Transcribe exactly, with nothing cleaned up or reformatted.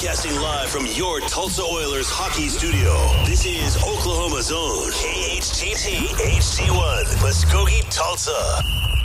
Broadcasting live from your Tulsa Oilers hockey studio. This is Oklahoma Zone, K H T T H D one, Muskogee, Tulsa.